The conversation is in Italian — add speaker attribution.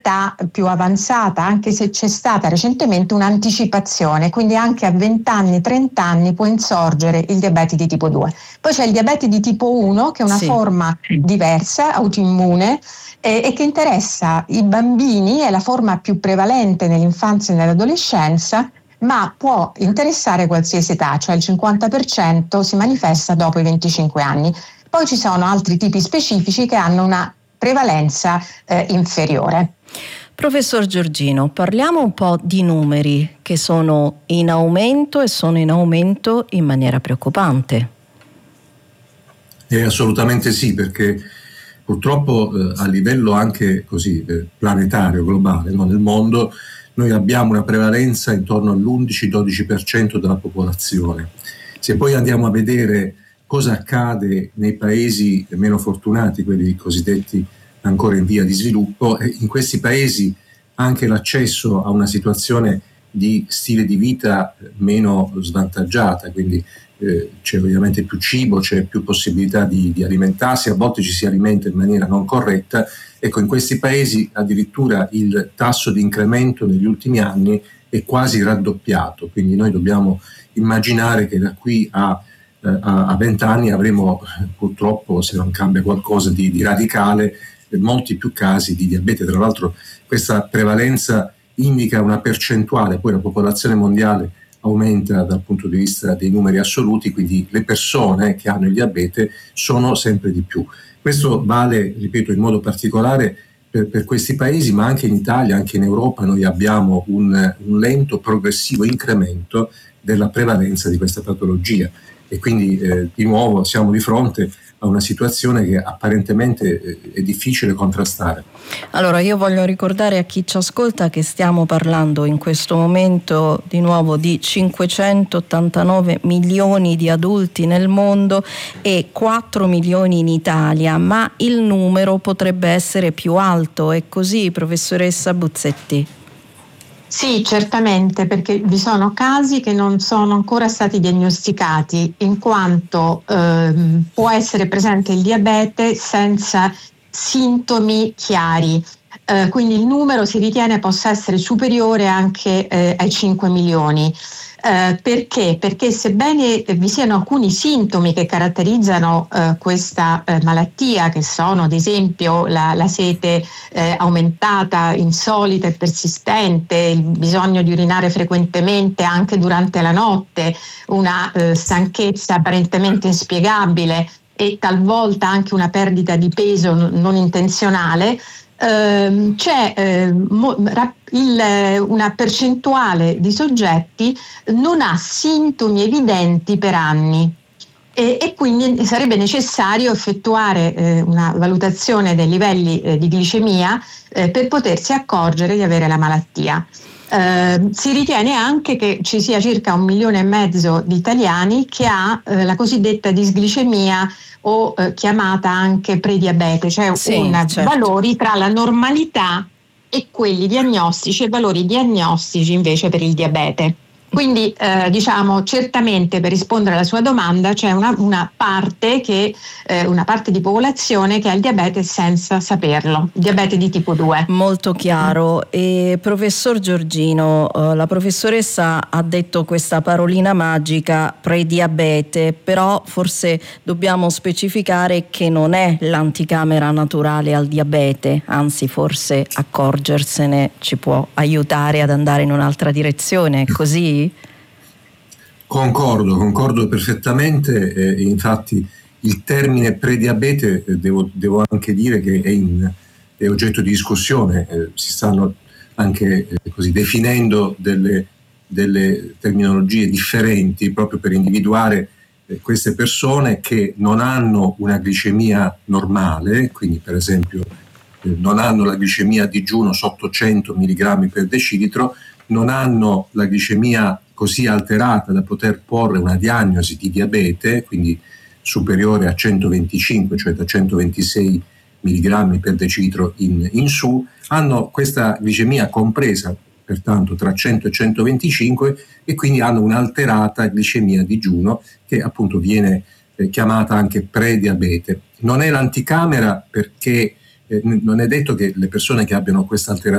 Speaker 1: età più avanzata, anche se c'è stata recentemente un'anticipazione, quindi anche a 20 anni, 30 anni può insorgere il diabete di tipo 2. Poi c'è il diabete di tipo 1, che è una forma diversa, autoimmune, e che interessa i bambini, è la forma più prevalente nell'infanzia e nell'adolescenza, ma può interessare qualsiasi età, cioè il 50% si manifesta dopo i 25 anni. Poi ci sono altri tipi specifici che hanno una prevalenza inferiore.
Speaker 2: Professor Giorgino, parliamo un po' di numeri che sono in aumento e sono in aumento in maniera preoccupante.
Speaker 3: Assolutamente sì, perché purtroppo a livello anche così planetario, globale, no? Nel mondo noi abbiamo una prevalenza intorno all'11-12% della popolazione. Se poi andiamo a vedere cosa accade nei paesi meno fortunati, quelli cosiddetti ancora in via di sviluppo, in questi paesi anche l'accesso a una situazione di stile di vita meno svantaggiata, quindi c'è ovviamente più cibo, c'è più possibilità di alimentarsi, a volte ci si alimenta in maniera non corretta. Ecco, in questi paesi addirittura il tasso di incremento negli ultimi anni è quasi raddoppiato, quindi noi dobbiamo immaginare che da qui a 20 anni avremo purtroppo, se non cambia qualcosa di radicale, molti più casi di diabete. Tra l'altro questa prevalenza indica una percentuale, poi la popolazione mondiale aumenta dal punto di vista dei numeri assoluti, quindi le persone che hanno il diabete sono sempre di più. Questo vale, ripeto, in modo particolare per questi paesi, ma anche in Italia, anche in Europa noi abbiamo un lento, progressivo incremento della prevalenza di questa patologia e quindi di nuovo siamo di fronte a una situazione che apparentemente è difficile contrastare.
Speaker 2: Allora io voglio ricordare a chi ci ascolta che stiamo parlando in questo momento di nuovo di 589 milioni di adulti nel mondo e 4 milioni in Italia, ma il numero potrebbe essere più alto, è così, professoressa Buzzetti?
Speaker 1: Sì, certamente, perché vi sono casi che non sono ancora stati diagnosticati, in quanto può essere presente il diabete senza sintomi chiari. Quindi il numero si ritiene possa essere superiore anche ai 5 milioni. Perché? Perché sebbene vi siano alcuni sintomi che caratterizzano questa malattia, che sono ad esempio la sete aumentata, insolita e persistente, il bisogno di urinare frequentemente anche durante la notte, una stanchezza apparentemente inspiegabile e talvolta anche una perdita di peso non intenzionale, c'è una percentuale di soggetti non ha sintomi evidenti per anni e quindi sarebbe necessario effettuare una valutazione dei livelli di glicemia per potersi accorgere di avere la malattia. Si ritiene anche che ci sia circa 1,5 milioni di italiani che ha la cosiddetta disglicemia o chiamata anche prediabete, cioè valori tra la normalità e quelli diagnostici e valori diagnostici invece per il diabete. Quindi diciamo certamente per rispondere alla sua domanda c'è una parte di popolazione che ha il diabete senza saperlo, il diabete di tipo 2.
Speaker 2: Molto chiaro. E professor Giorgino, la professoressa ha detto questa parolina magica prediabete, però forse dobbiamo specificare che non è l'anticamera naturale al diabete, anzi forse accorgersene ci può aiutare ad andare in un'altra direzione, così?
Speaker 3: Concordo perfettamente, infatti il termine prediabete devo anche dire che è oggetto di discussione, si stanno anche così definendo delle terminologie differenti proprio per individuare queste persone che non hanno una glicemia normale, quindi per esempio non hanno la glicemia a digiuno sotto 100 mg per decilitro, non hanno la glicemia così alterata da poter porre una diagnosi di diabete, quindi superiore a 125, cioè da 126 mg per decilitro in su, hanno questa glicemia compresa pertanto tra 100 e 125 e quindi hanno un'alterata glicemia a digiuno che appunto viene chiamata anche prediabete. Non è l'anticamera perché non è detto che le persone che abbiano questa alterazione